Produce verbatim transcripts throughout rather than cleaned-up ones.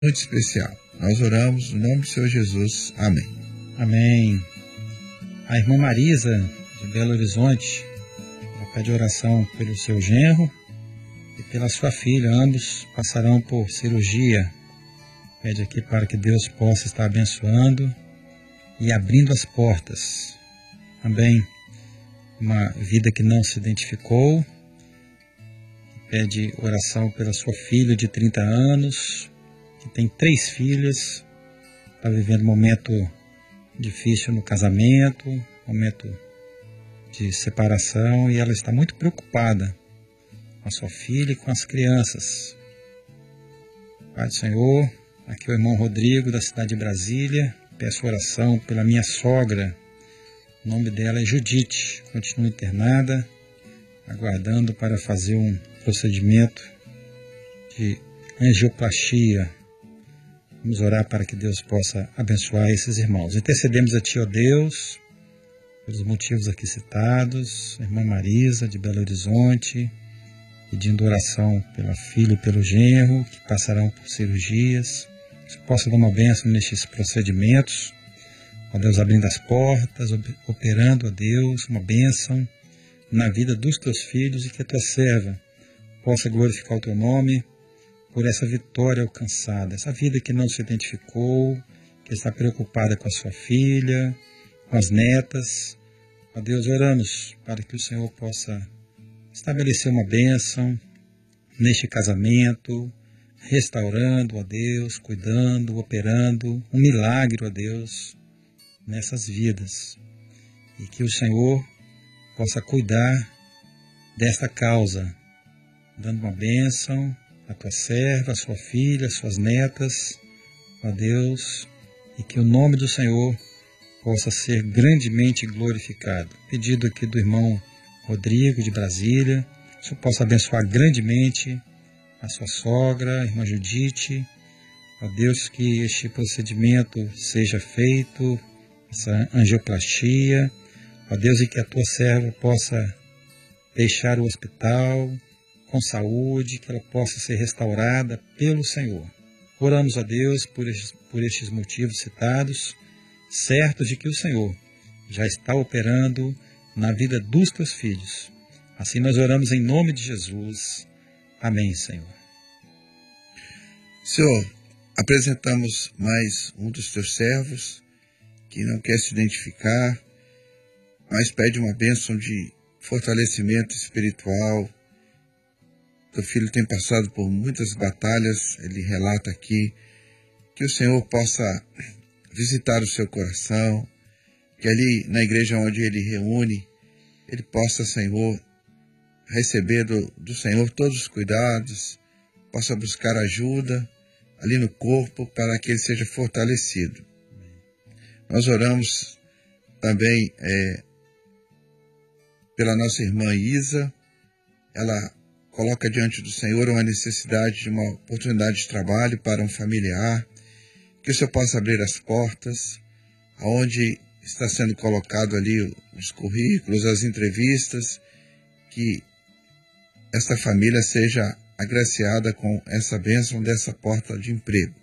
Muito especial. Nós oramos no nome do Senhor Jesus. Amém. Amém. A irmã Marisa, de Belo Horizonte, ela pede oração pelo seu genro e pela sua filha. Ambos passarão por cirurgia. Pede aqui para que Deus possa estar abençoando e abrindo as portas. Também uma vida que não se identificou. Pede oração pela sua filha de trinta anos, que tem três filhas, está vivendo um momento difícil no casamento, momento de separação, e ela está muito preocupada com a sua filha e com as crianças. Pai do Senhor, aqui é o irmão Rodrigo, da cidade de Brasília. Peço oração pela minha sogra. O nome dela é Judite. Continua internada, aguardando para fazer um procedimento de angioplastia. Vamos orar para que Deus possa abençoar esses irmãos. Intercedemos a Ti, ó Deus, pelos motivos aqui citados. A irmã Marisa, de Belo Horizonte, pedindo oração pela filha e pelo genro, que passarão por cirurgias. Que possa dar uma bênção nestes procedimentos. Ó Deus, abrindo as portas, operando, ó Deus, uma bênção na vida dos Teus filhos, e que a Tua serva possa glorificar o Teu nome por essa vitória alcançada, essa vida que não se identificou, que está preocupada com a sua filha, com as netas. Ó Deus, oramos para que o Senhor possa estabelecer uma bênção neste casamento, restaurando, ó Deus, cuidando, operando um milagre, ó Deus, nessas vidas. E que o Senhor possa cuidar desta causa, dando uma bênção a Tua serva, a sua filha, as suas netas, ó Deus, e que o nome do Senhor possa ser grandemente glorificado. Pedido aqui do irmão Rodrigo, de Brasília, que o Senhor possa abençoar grandemente a sua sogra, a irmã Judite. Ó Deus, que este procedimento seja feito, essa angioplastia. Ó Deus, e que a Tua serva possa deixar o hospital com saúde, que ela possa ser restaurada pelo Senhor. Oramos a Deus por estes, por estes motivos citados, certos de que o Senhor já está operando na vida dos Teus filhos. Assim nós oramos em nome de Jesus. Amém, Senhor. Senhor, apresentamos mais um dos Teus servos, que não quer se identificar, mas pede uma bênção de fortalecimento espiritual. Teu filho tem passado por muitas batalhas, ele relata aqui, que o Senhor possa visitar o seu coração, que ali na igreja onde ele reúne, ele possa, Senhor, receber do, do Senhor todos os cuidados, possa buscar ajuda ali no corpo para que ele seja fortalecido. Nós oramos também é, pela nossa irmã Isa. Ela coloca diante do Senhor uma necessidade de uma oportunidade de trabalho para um familiar, que o Senhor possa abrir as portas, aonde está sendo colocado ali os currículos, as entrevistas, que esta família seja agraciada com essa bênção dessa porta de emprego.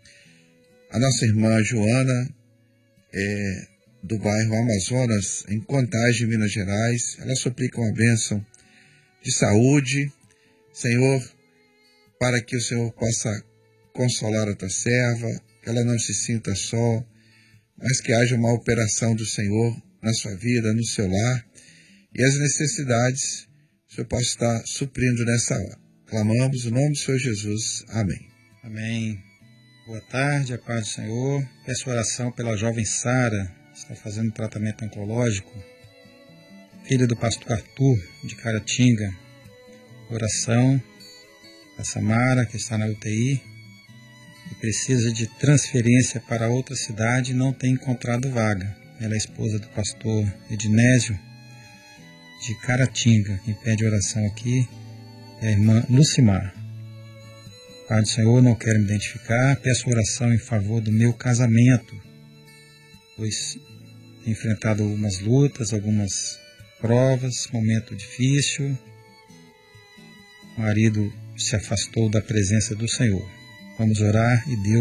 A nossa irmã Joana, é, do bairro Amazonas, em Contagem, Minas Gerais, ela suplica uma bênção de saúde, Senhor, para que o Senhor possa consolar a Tua serva, que ela não se sinta só, mas que haja uma operação do Senhor na sua vida, no seu lar, e as necessidades o Senhor possa estar suprindo nessa hora. Clamamos o nome do Senhor Jesus. Amém. Amém. Boa tarde, a paz do Senhor. Peço oração pela jovem Sara, que está fazendo tratamento oncológico, filha do pastor Arthur, de Caratinga. Oração a Samara, que está na U T I e precisa de transferência para outra cidade e não tem encontrado vaga. Ela é esposa do pastor Ednésio, de Caratinga. Quem pede oração aqui é a irmã Lucimar. Pai do Senhor, não quero me identificar. Peço oração em favor do meu casamento, pois tenho enfrentado algumas lutas, algumas provas, momento difícil. O marido se afastou da presença do Senhor. Vamos orar e Deus